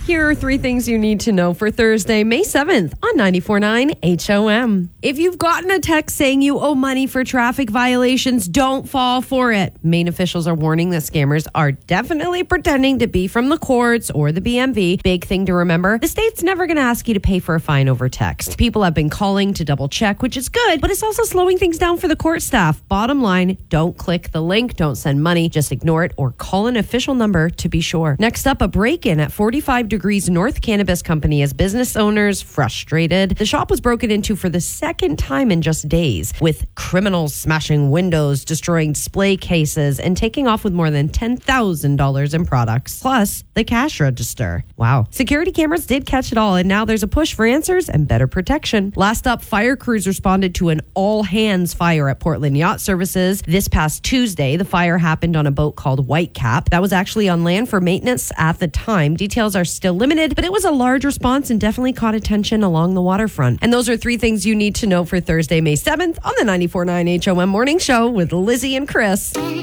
Here are 3 things you need to know for Thursday, May 7th on 94.9 HOM. If you've gotten a text saying you owe money for traffic violations, don't fall for it. Maine officials are warning that scammers are definitely pretending to be from the courts or the BMV. Big thing to remember, the state's never going to ask you to pay for a fine over text. People have been calling to double check, which is good, but it's also slowing things down for the court staff. Bottom line, don't click the link, don't send money, just ignore it or call an official number to be sure. Next up, a break-in at 45 Degrees North Cannabis Company as business owners frustrated. The shop was broken into for the second time in just days, with criminals smashing windows, destroying display cases, and taking off with more than $10,000 in products, plus the cash register. Wow. Security cameras did catch it all, and now there's a push for answers and better protection. Last up, fire crews responded to an all-hands fire at Portland Yacht Services. This past Tuesday, the fire happened on a boat called Whitecap that was actually on land for maintenance at the time. Details are still limited, but it was a large response and definitely caught attention along the waterfront. And those are 3 things you need to know for Thursday, May 7th on the 94.9 HOM Morning Show with Lizzie and Chris.